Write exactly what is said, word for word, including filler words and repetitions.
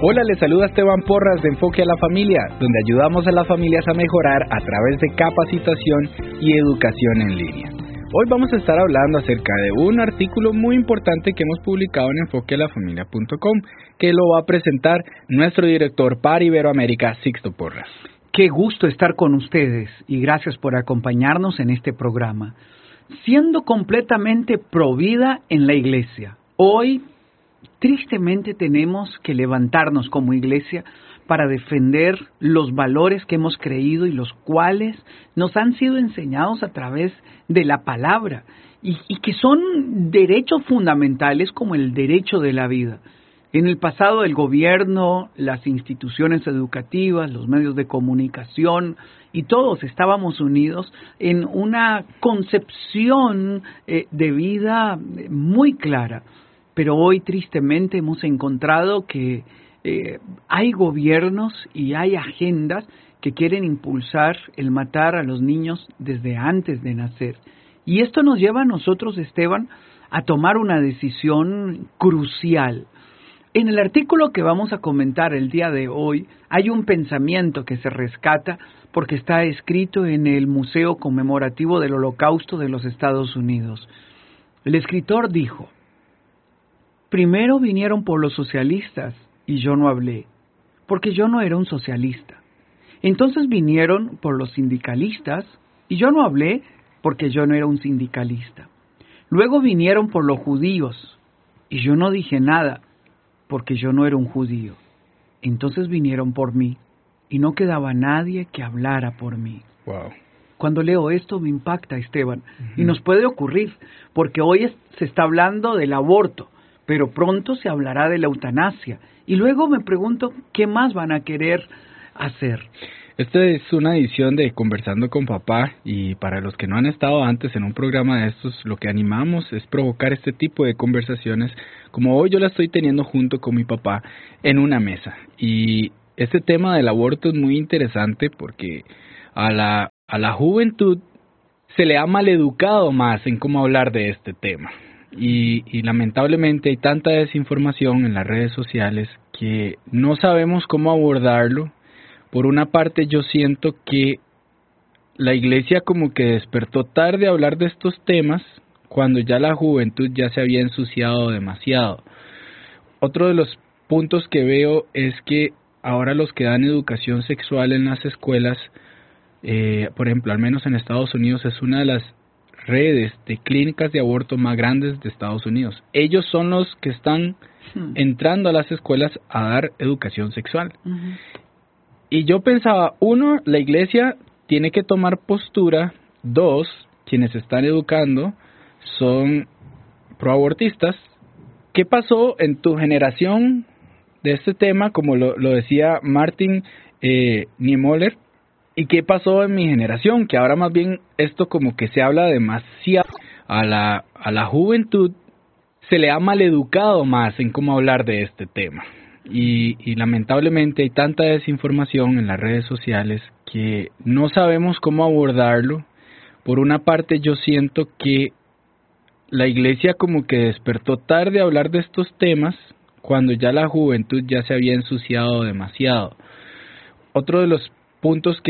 Hola, les saluda Esteban Porras de Enfoque a la Familia, donde ayudamos a las familias a mejorar a través de capacitación y educación en línea. Hoy vamos a estar hablando acerca de un artículo muy importante que hemos publicado en enfoque a la familia punto com, que lo va a presentar nuestro director para Iberoamérica, Sixto Porras. Qué gusto estar con ustedes y gracias por acompañarnos en este programa. Siendo completamente provida en la iglesia, hoy tristemente tenemos que levantarnos como iglesia para defender los valores que hemos creído y los cuales nos han sido enseñados a través de la palabra y, y que son derechos fundamentales como el derecho de la vida. En el pasado el gobierno, las instituciones educativas, los medios de comunicación y todos estábamos unidos en una concepción eh, de vida muy clara. Pero hoy tristemente hemos encontrado que eh, hay gobiernos y hay agendas que quieren impulsar el matar a los niños desde antes de nacer. Y esto nos lleva a nosotros, Esteban, a tomar una decisión crucial. En el artículo que vamos a comentar el día de hoy hay un pensamiento que se rescata porque está escrito en el Museo Conmemorativo del Holocausto de los Estados Unidos. El escritor dijo: primero vinieron por los socialistas y yo no hablé, porque yo no era un socialista. Entonces vinieron por los sindicalistas y yo no hablé, porque yo no era un sindicalista. Luego vinieron por los judíos y yo no dije nada, porque yo no era un judío. Entonces vinieron por mí y no quedaba nadie que hablara por mí. Wow. Cuando leo esto me impacta, Esteban, uh-huh. y nos puede ocurrir, porque hoy es, se está hablando del aborto, pero pronto se hablará de la eutanasia. Y luego me pregunto, ¿qué más van a querer hacer? Esta es una edición de Conversando con Papá, y para los que no han estado antes en un programa de estos, lo que animamos es provocar este tipo de conversaciones, como hoy yo la estoy teniendo junto con mi papá en una mesa. Y este tema del aborto es muy interesante porque a la, a la juventud se le ha maleducado más en cómo hablar de este tema. Y, y lamentablemente hay tanta desinformación en las redes sociales que no sabemos cómo abordarlo. Por una parte yo siento que la iglesia como que despertó tarde a hablar de estos temas cuando ya la juventud ya se había ensuciado demasiado. Otro de los puntos que veo es que ahora los que dan educación sexual en las escuelas, eh, por ejemplo, al menos en Estados Unidos, es una de las redes de clínicas de aborto más grandes de Estados Unidos. Ellos son los que están entrando a las escuelas a dar educación sexual. Uh-huh. Y yo pensaba, uno, la iglesia tiene que tomar postura. Dos, quienes están educando son proabortistas. ¿Qué pasó en tu generación de este tema? Como lo, lo decía Martin eh, Niemöller. ¿Y qué pasó en mi generación? Que ahora más bien esto como que se habla demasiado. A la, a la juventud se le ha maleducado más en cómo hablar de este tema. Y, y lamentablemente hay tanta desinformación en las redes sociales que no sabemos cómo abordarlo. Por una parte yo siento que la iglesia como que despertó tarde a hablar de estos temas cuando ya la juventud ya se había ensuciado demasiado. Otro de los puntos que